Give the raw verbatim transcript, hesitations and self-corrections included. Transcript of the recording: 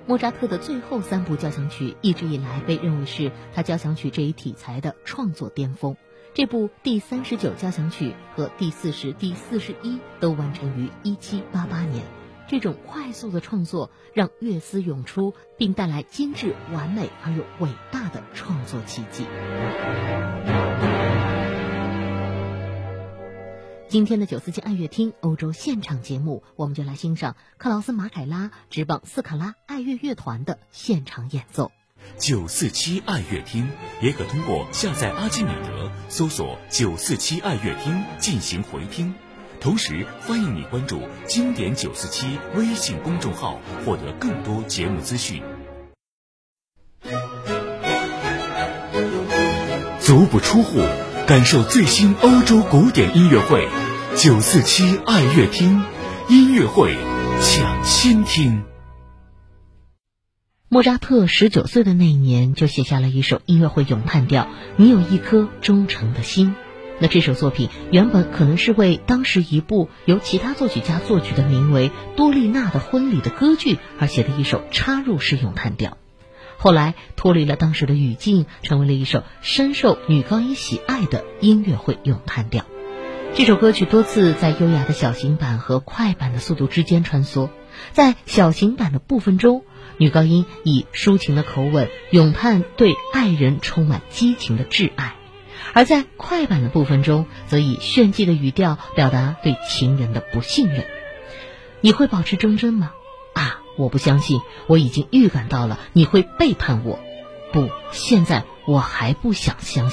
莫扎特的最后三部交响曲一直以来被认为是他交响曲这一题材的创作巅峰。这部第三十九交响曲和第四十、第四十一都完成于一七八八年。这种快速的创作让乐思涌出，并带来精致、完美而又伟大的创作奇迹。今天的九四七爱乐厅欧洲现场节目，我们就来欣赏克劳斯马凯拉执棒斯卡拉爱乐乐团的现场演奏。 九四七爱乐厅也可通过下载阿基米德搜索九四七爱乐厅进行回听，同时欢迎你关注经典九四七微信公众号，获得更多节目资讯。足不出户，感受最新欧洲古典音乐会，九四七爱乐厅音乐会抢先听。 莫扎特十九岁的那一年就写下了一首音乐会咏叹调《你有一颗忠诚的心》。那这首作品原本可能是为当时一部由其他作曲家作曲的名为《多丽娜的婚礼》的歌剧而写的一首插入式咏叹调，后来脱离了当时的语境，成为了一首深受女高音喜爱的音乐会咏叹调。这首歌曲多次在优雅的小型版和快板的速度之间穿梭。在小型版的部分中，女高音以抒情的口吻咏叹对爱人充满激情的挚爱，而在快板的部分中，则以炫技的语调表达对情人的不信任。你会保持忠贞吗？啊，我不相信，我已经预感到了你会背叛我。不，现在我还不想相信。